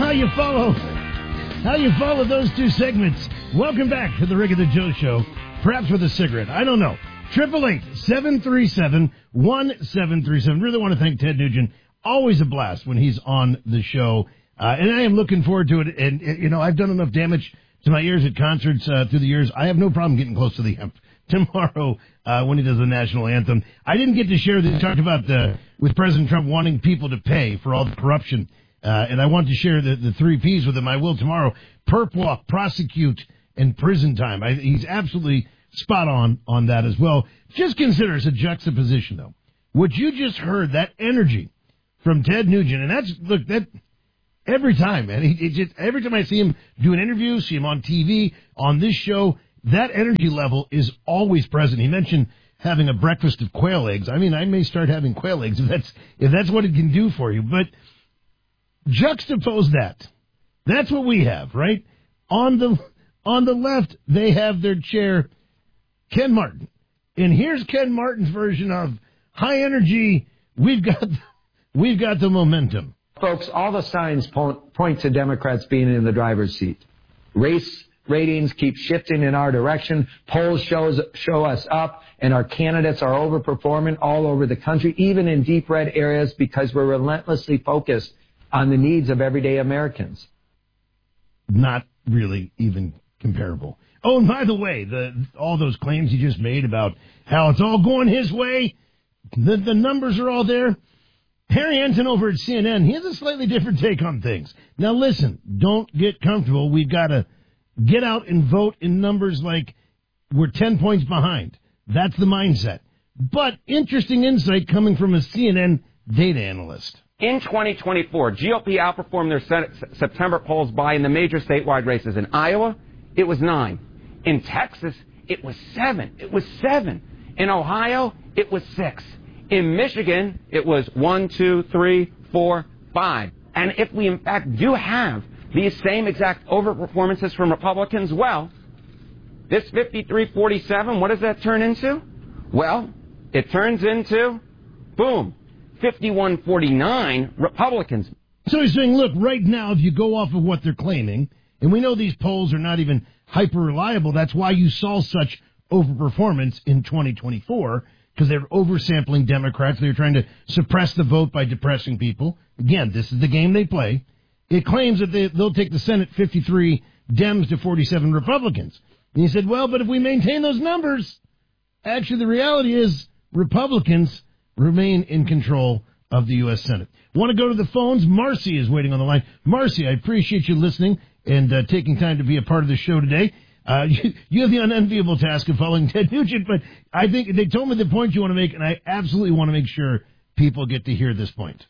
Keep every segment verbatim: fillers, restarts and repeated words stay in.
how you follow, how you follow those two segments. Welcome back to the Rick and the Joe Show, perhaps with a cigarette. I don't know. Triple eight seven three seven one seven three seven. Really want to thank Ted Nugent. Always a blast when he's on the show, uh, and I am looking forward to it. And you know, I've done enough damage to my ears at concerts uh, through the years. I have no problem getting close to the amp tomorrow uh, when he does the national anthem. I didn't get to share this. Talked about the, with President Trump wanting people to pay for all the corruption, uh, and I want to share the, the three Ps with him. I will tomorrow. Perp walk, prosecute, and prison time. I, he's absolutely spot on on that as well. Just consider it's a juxtaposition, though. What you just heard, that energy from Ted Nugent, and that's, look, that every time, man. He, he just, every time I see him do an interview, see him on T V, on this show, that energy level is always present. He mentioned having a breakfast of quail eggs. I mean, I may start having quail eggs if that's, if that's what it can do for you. But juxtapose that. That's what we have, right? On the, on the left, they have their chair, Ken Martin. And here's Ken Martin's version of high energy. We've got, we've got the momentum. Folks, all the signs point to Democrats being in the driver's seat. Race ratings keep shifting in our direction. Polls shows, show us up, and our candidates are overperforming all over the country, even in deep red areas, because we're relentlessly focused on the needs of everyday Americans. Not really even comparable. Oh, and by the way, the all those claims he just made about how it's all going his way, the, the numbers are all there. Harry Enton over at C N N, he has a slightly different take on things. Now listen, don't get comfortable. We've got to get out and vote in numbers like we're ten points behind. That's the mindset. But interesting insight coming from a C N N data analyst. In twenty twenty-four, G O P outperformed their Senate September polls by, in the major statewide races. In Iowa, it was nine. In Texas, it was seven. It was seven. In Ohio, it was six. In Michigan, it was one, two, three, four, five. And if we, in fact, do have these same exact overperformances from Republicans, well, this fifty-three forty-seven, what does that turn into? Well, it turns into, boom, fifty-one forty-nine Republicans. So he's saying, look, right now, if you go off of what they're claiming, and we know these polls are not even hyper-reliable, that's why you saw such overperformance in twenty twenty-four, because they're oversampling Democrats. They're trying to suppress the vote by depressing people. Again, this is the game they play. It claims that they, they'll take the Senate fifty-three Dems to forty-seven Republicans. And he said, well, but if we maintain those numbers, actually the reality is Republicans remain in control of the U S Senate. Want to go to the phones? Marcy is waiting on the line. Marcy, I appreciate you listening and uh, taking time to be a part of the show today. Uh, you, you have the unenviable task of following Ted Nugent, but I think they told me the point you want to make, and I absolutely want to make sure people get to hear this point.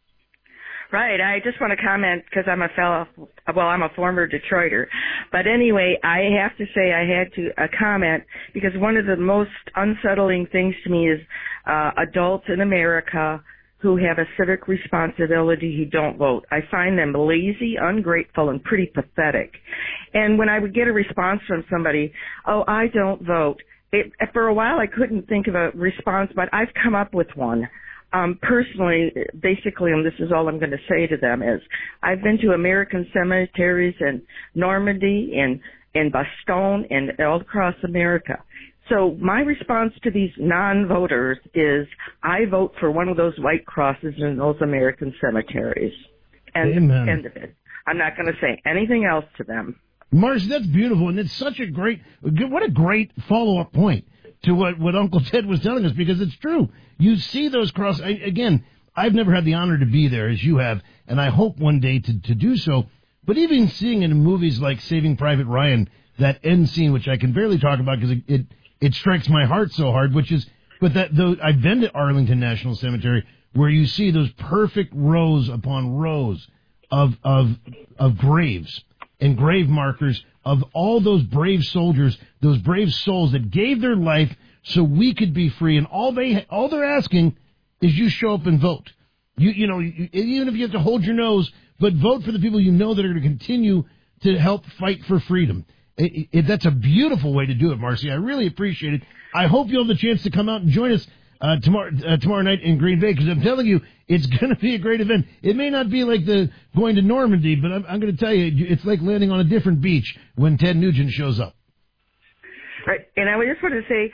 Right. I just want to comment because I'm a fellow, well, I'm a former Detroiter. But anyway, I have to say I had to uh, comment because one of the most unsettling things to me is uh, adults in America who have a civic responsibility who don't vote. I find them lazy, ungrateful, and pretty pathetic. And when I would get a response from somebody, oh, I don't vote, it, for a while I couldn't think of a response, but I've come up with one. Um, personally, basically, and this is all I'm going to say to them, is I've been to American cemeteries in Normandy, in, in Bastogne, and all across America. So my response to these non-voters is I vote for one of those white crosses in those American cemeteries. And Amen. End of it. I'm not going to say anything else to them. Marcy, that's beautiful, and it's such a great, what a great follow-up point to what, what Uncle Ted was telling us, because it's true. You see those crosses. Again, I've never had the honor to be there as you have, and I hope one day to, to do so. But even seeing in movies like Saving Private Ryan, that end scene, which I can barely talk about because it, it it strikes my heart so hard, which is, but that though I've been to Arlington National Cemetery, where you see those perfect rows upon rows of of of graves and grave markers of all those brave soldiers, those brave souls that gave their life so we could be free, and all they all they're asking is you show up and vote. You you know, you, even if you have to hold your nose, but vote for the people you know that are going to continue to help fight for freedom. It, it, that's a beautiful way to do it, Marcy. I really appreciate it. I hope you'll have the chance to come out and join us uh, tomorrow uh, tomorrow night in Green Bay, because I'm telling you, it's going to be a great event. It may not be like the going to Normandy, but I'm, I'm going to tell you, it's like landing on a different beach when Ted Nugent shows up. Right, and I just want to say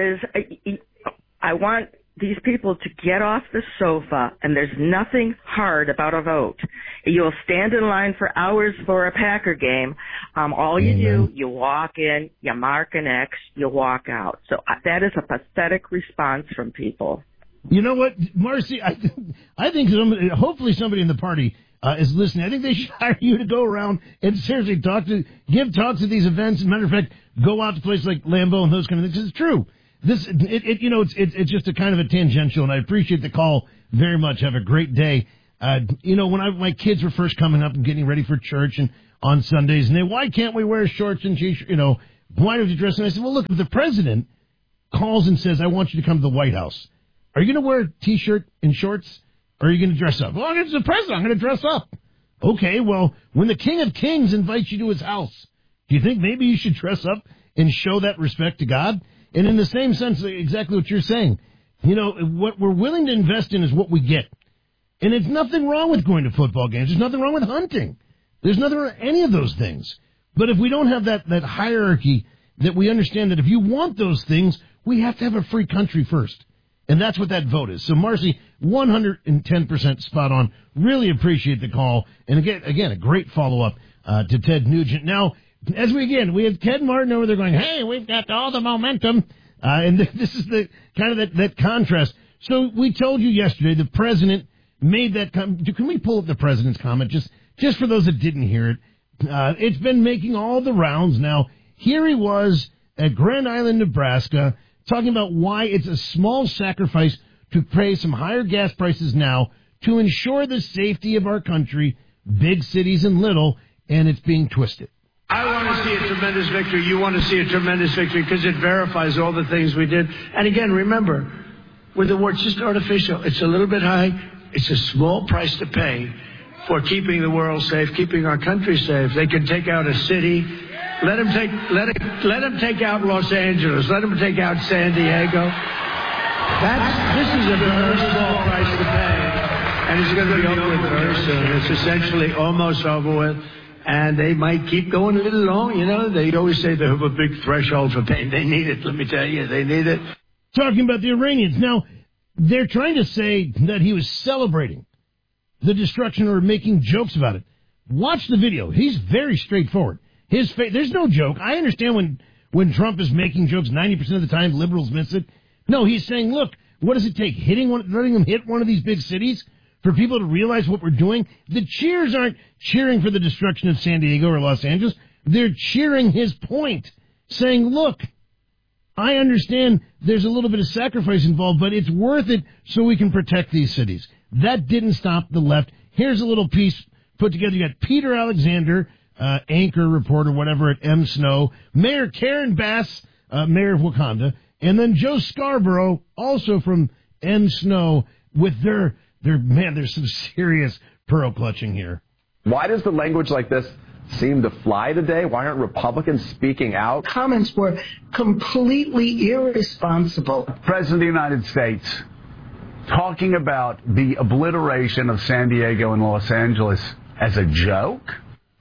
is I, I want these people to get off the sofa, and there's nothing hard about a vote. You'll stand in line for hours for a Packer game. Um, all you Amen. do, you walk in, you mark an X, you walk out. So uh, that is a pathetic response from people. You know what, Marcy? I, I think somebody, hopefully somebody in the party uh, is listening. I think they should hire you to go around and seriously talk to, give talks at these events. As a matter of fact, go out to places like Lambeau and those kind of things. It's true. This, it, it, you know, it's, it's, it's just a kind of a tangential, and I appreciate the call very much. Have a great day. Uh, you know, when I, my kids were first coming up and getting ready for church and on Sundays, and they, why can't we wear shorts and t-shirts, you know, why don't you dress? And I said, well, look, if the president calls and says, I want you to come to the White House, are you going to wear a t-shirt and shorts, or are you going to dress up? Well, it's the president. I'm going to dress up. Okay, well, when the King of Kings invites you to his house, do you think maybe you should dress up and show that respect to God? And in the same sense, exactly what you're saying. You know, what we're willing to invest in is what we get. And it's nothing wrong with going to football games. There's nothing wrong with hunting. There's nothing wrong with any of those things. But if we don't have that, that hierarchy, that we understand that if you want those things, we have to have a free country first. And that's what that vote is. So, Marcy, one hundred ten percent spot on. Really appreciate the call. And again, again, a great follow-up uh, to Ted Nugent. Now, as we, again, we have Ted Martin over there going, hey, we've got all the momentum. Uh, and this is the kind of that, that contrast. So we told you yesterday the president made that comment. Can we pull up the president's comment just, just for those that didn't hear it? Uh, it's been making all the rounds now. Here he was at Grand Island, Nebraska, talking about why it's a small sacrifice to pay some higher gas prices now to ensure the safety of our country, big cities and little, and it's being twisted. I want to see a tremendous victory. You want to see a tremendous victory because it verifies all the things we did. And again, remember, with the word, it's just artificial. It's a little bit high. It's a small price to pay for keeping the world safe, keeping our country safe. They can take out a city. Let them take, let it, let them take out Los Angeles. Let them take out San Diego. That's, this is a very small price to pay. And it's going to be over with very soon. It's essentially almost over with. And they might keep going a little long, you know. They always say they have a big threshold for pain. They need it, let me tell you. They need it. Talking about the Iranians. Now, they're trying to say that he was celebrating the destruction or making jokes about it. Watch the video. He's very straightforward. His face, there's no joke. I understand when, when Trump is making jokes ninety percent of the time, liberals miss it. No, he's saying, look, what does it take? Hitting one, letting them hit one of these big cities? For people to realize what we're doing? The cheers aren't cheering for the destruction of San Diego or Los Angeles. They're cheering his point, saying, look, I understand there's a little bit of sacrifice involved, but it's worth it so we can protect these cities. That didn't stop the left. Here's a little piece put together. You got Peter Alexander, uh, anchor, reporter, whatever, at M. Snow, Mayor Karen Bass, uh, mayor of Wakanda, and then Joe Scarborough, also from M. Snow, with their... There, man, there's some serious pearl clutching here. Why does the language like this seem to fly today? Why aren't Republicans speaking out? Comments were completely irresponsible. President of the United States talking about the obliteration of San Diego and Los Angeles as a joke?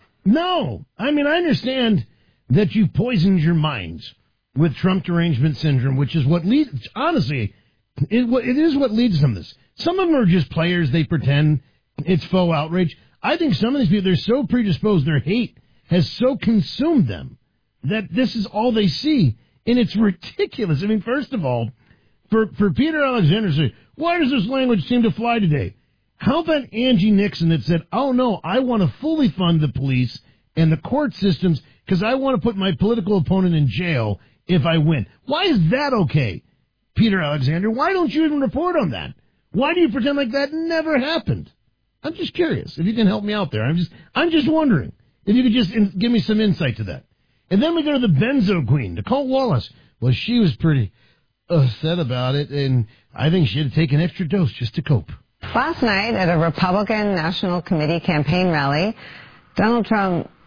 No. I mean, I understand that you poisoned your minds with Trump derangement syndrome, which is what leads, honestly, it, it is what leads them to this. Some of them are just players. They pretend it's faux outrage. I think some of these people, they're so predisposed, their hate has so consumed them that this is all they see. And it's ridiculous. I mean, first of all, for, for Peter Alexander to say, why does this language seem to fly today? How about Angie Nixon that said, oh, no, I want to fully fund the police and the court systems because I want to put my political opponent in jail if I win. Why is that okay, Peter Alexander? Why don't you even report on that? Why do you pretend like that never happened? I'm just curious if you can help me out there. I'm just, I'm just wondering if you could just in, give me some insight to that. And then we go to the Benzo Queen, Nicole Wallace. Well, she was pretty upset about it, and I think she had to take an extra dose just to cope. Last night at a Republican National Committee campaign rally, Donald Trump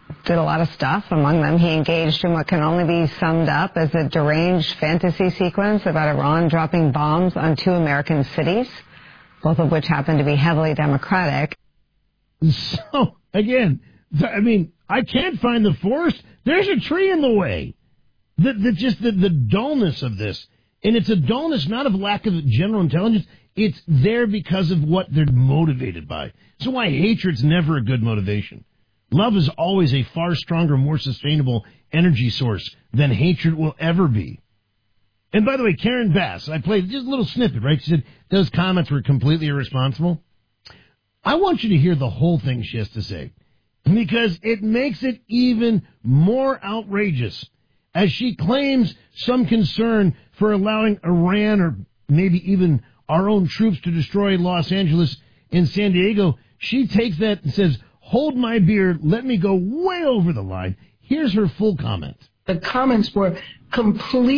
did a lot of stuff. Among them, he engaged in what can only be summed up as a deranged fantasy sequence about Iran dropping bombs on two American cities, both of which happen to be heavily Democratic. So, again, I mean, I can't find the forest. There's a tree in the way. The, the, just the, the dullness of this. And it's a dullness not of lack of general intelligence. It's there because of what they're motivated by. So why hatred's never a good motivation. Love is always a far stronger, more sustainable energy source than hatred will ever be. And by the way, Karen Bass, I played just a little snippet, right? She said those comments were completely irresponsible. I want you to hear the whole thing she has to say, because it makes it even more outrageous as she claims some concern for allowing Iran or maybe even our own troops to destroy Los Angeles and San Diego. She takes that and says, hold my beer, let me go way over the line. Here's her full comment. The comments were complete.